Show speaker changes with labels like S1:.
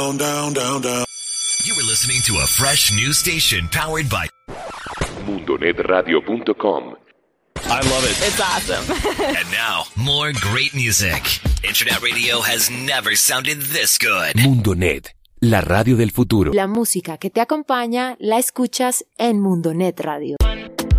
S1: You were listening to a fresh new station powered by
S2: MundoNetRadio.com.
S3: I love it.
S4: It's awesome.
S1: And now, more great music. Internet radio has never sounded this good.
S2: Mundonet, la radio del futuro.
S4: La música que te acompaña la escuchas en Mundonet Radio.